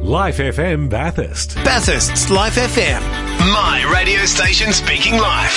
Life FM Bathurst. Bathurst's Life FM. My radio station speaking life.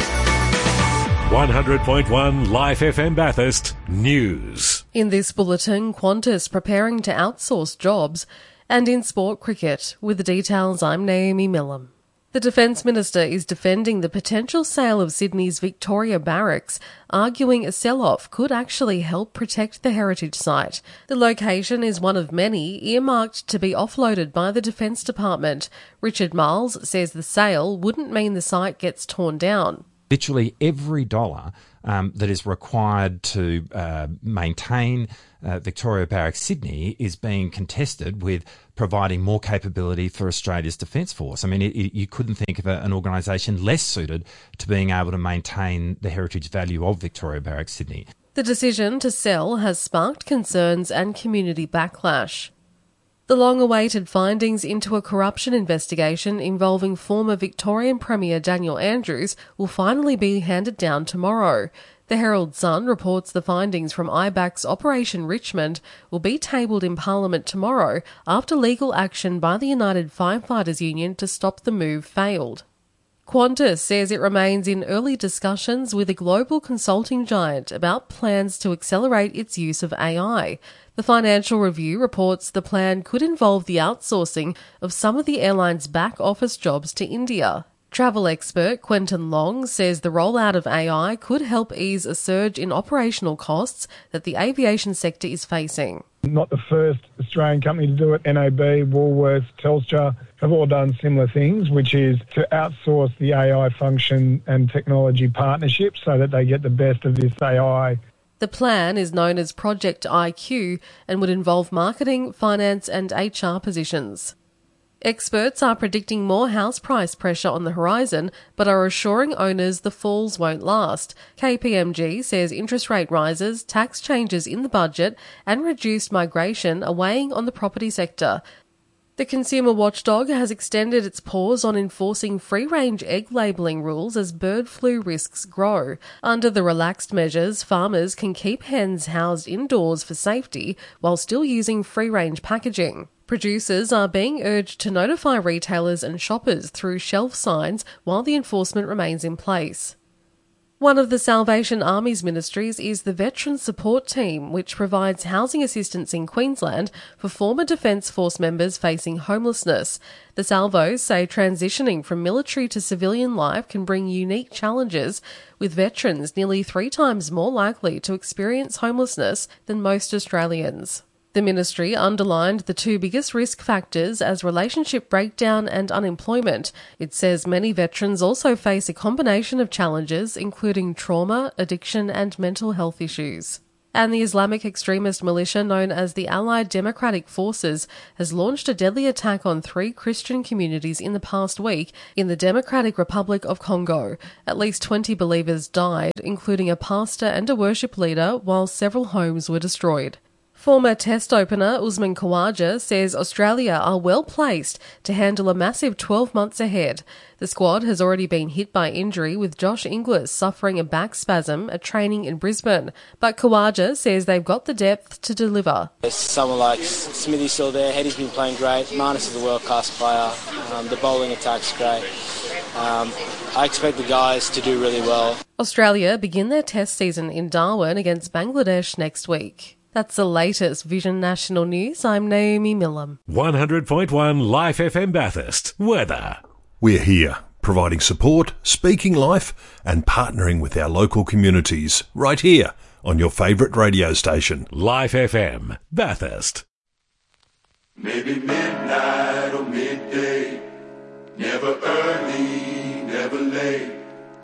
100.1 Life FM Bathurst News. In this bulletin, Qantas preparing to outsource jobs, and in sport cricket. With the details, I'm Naomi Millam. The Defence Minister is defending the potential sale of Sydney's Victoria Barracks, arguing a sell-off could actually help protect the heritage site. The location is one of many earmarked to be offloaded by the Defence Department. Richard Miles says the sale wouldn't mean the site gets torn down. Literally every dollar that is required to maintain Victoria Barracks Sydney is being contested with providing more capability for Australia's Defence Force. I mean, you couldn't think of an organisation less suited to being able to maintain the heritage value of Victoria Barracks Sydney. The decision to sell has sparked concerns and community backlash. The long-awaited findings into a corruption investigation involving former Victorian Premier Daniel Andrews will finally be handed down tomorrow. The Herald Sun reports the findings from IBAC's Operation Richmond will be tabled in Parliament tomorrow after legal action by the United Firefighters Union to stop the move failed. Qantas says it remains in early discussions with a global consulting giant about plans to accelerate its use of AI. The Financial Review reports the plan could involve the outsourcing of some of the airline's back-office jobs to India. Travel expert Quentin Long says the rollout of AI could help ease a surge in operational costs that the aviation sector is facing. Not the first Australian company to do it. NAB, Woolworths, Telstra have all done similar things, which is to outsource the AI function and technology partnerships so that they get the best of this AI. The plan is known as Project IQ and would involve marketing, finance and HR positions. Experts are predicting more house price pressure on the horizon, but are assuring owners the falls won't last. KPMG says interest rate rises, tax changes in the budget, and reduced migration are weighing on the property sector. The consumer watchdog has extended its pause on enforcing free-range egg labelling rules as bird flu risks grow. Under the relaxed measures, farmers can keep hens housed indoors for safety while still using free-range packaging. Producers are being urged to notify retailers and shoppers through shelf signs while the enforcement remains in place. One of the Salvation Army's ministries is the Veteran Support Team, which provides housing assistance in Queensland for former Defence Force members facing homelessness. The Salvos say transitioning from military to civilian life can bring unique challenges, with veterans nearly 3 times more likely to experience homelessness than most Australians. The ministry underlined the 2 biggest risk factors as relationship breakdown and unemployment. It says many veterans also face a combination of challenges, including trauma, addiction and mental health issues. And the Islamic extremist militia known as the Allied Democratic Forces has launched a deadly attack on 3 Christian communities in the past week in the Democratic Republic of Congo. At least 20 believers died, including a pastor and a worship leader, while several homes were destroyed. Former Test opener Usman Khawaja says Australia are well placed to handle a massive 12 months ahead. The squad has already been hit by injury, with Josh Inglis suffering a back spasm at training in Brisbane. But Khawaja says they've got the depth to deliver. There's someone like Smithy's still there, Hedy's been playing great, Marnus is a world-class player, the bowling attack's great. I expect the guys to do really well. Australia begin their Test season in Darwin against Bangladesh next week. That's the latest Vision National News. I'm Naomi Millam. 100.1 Life FM Bathurst. Weather. We're here, providing support, speaking life and partnering with our local communities, right here on your favourite radio station. Life FM Bathurst. Maybe midnight or midday, never early, never late.